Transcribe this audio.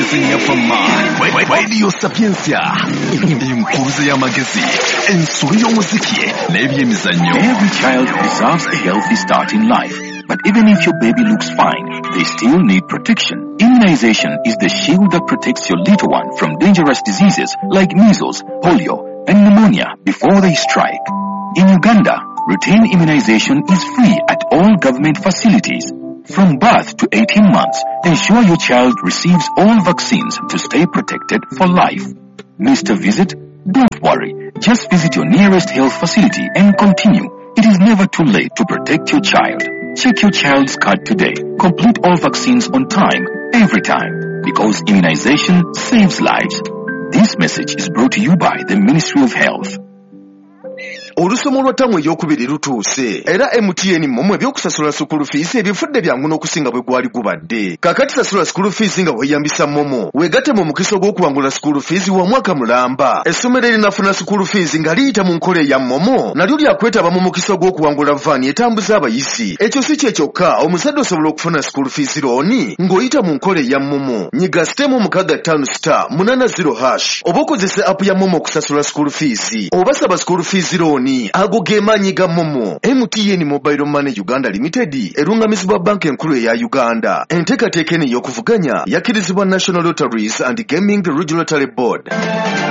Radio Sapientia impuze y'amagezi ensuri y'umuziki n'ebyemizanyo. Every child deserves a healthy start in life. But even if your baby looks fine, they still need protection. Immunization is the shield that protects your little one from dangerous diseases like measles, polio, and pneumonia before they strike. In Uganda, routine immunization is free at all government facilities. From birth to 18 months, ensure your child receives all vaccines to stay protected for life. Missed a visit? Don't worry. Just visit your nearest health facility and continue. It is never too late to protect your child. Check your child's card today. Complete all vaccines on time, every time. Because immunization saves lives. This message is brought to you by the Ministry of Health. Olusomo lw'ettamu eryokubiri lutuuse era MTN mmwe ebyokusasula school fees ebifudde byangu n'okusinga bwe gwali gubadde. Kakati sasula school fees nga weeyambisa Momo. Weegatte mu mukisa gw'okuwangula school fees wa mwaka mulamba. Essomero erinafuna school fees nga liyita mu nkola ya Momo nalyo lyakwetaba mu mukisa gw'okuwangula vaani etambuza abayisi. Ekyo si kye kyokka, omuzadde osobola okufuna school fees looni ng'oyita mu nkola ya Momo. Nyiga *5*880# oba okozese app ya Momo okusasula school fees. Oba saba school fees looni ago gemanyi ga Momo. MTN Mobile Money Uganda Limited erungamizibwa banka enkulu eya Uganda. Enteekateeka eno ey'okuvuganya yakkirizibwa National Lotteries and Gaming Regulatory Board.